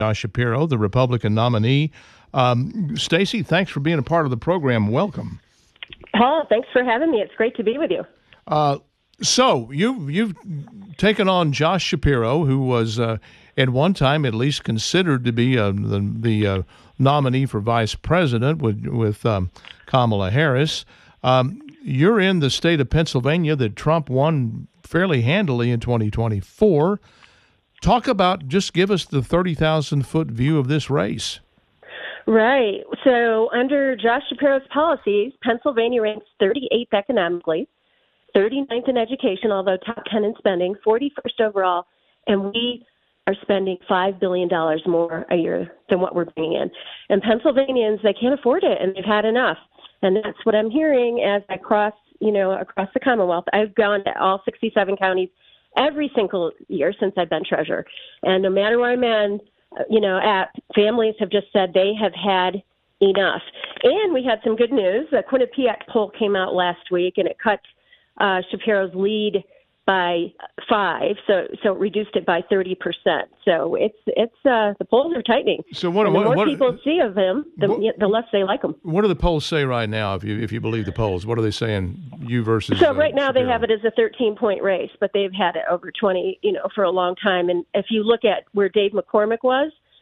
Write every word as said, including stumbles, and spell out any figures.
Josh Shapiro, the Republican nominee. Um, Stacey, thanks for being a part of the program. Welcome. Paul, thanks for having me. It's great to be with you. Uh, so you, you've taken on Josh Shapiro, who was uh, at one time at least considered to be uh, the, the uh, nominee for vice president with, with um, Kamala Harris. Um, you're in the state of Pennsylvania that Trump won fairly handily in twenty twenty-four. Talk about, just give us the thirty thousand foot view of this race. Right. So under Josh Shapiro's policies, Pennsylvania ranks thirty-eighth economically, thirty-ninth in education, although top ten in spending, forty-first overall, and we are spending five billion dollars more a year than what we're bringing in. And Pennsylvanians, they can't afford it, and they've had enough. And that's what I'm hearing as I cross, you know, across the Commonwealth. I've gone to all sixty-seven counties every single year since I've been treasurer. And no matter where I'm in, you know, at, families have just said they have had enough. And we had some good news. The Quinnipiac poll came out last week, and it cut uh, Shapiro's lead by five, so so it reduced it by thirty percent. So it's it's uh, the polls are tightening. So what, and the what, more what, people see of him, the, what, the less they like him. What do the polls say right now? If you if you believe the polls, what are they saying? You versus so uh, right now Shapiro? They have it as a thirteen point race, but they've had it over twenty, you know, for a long time. And if you look at where Dave McCormick was,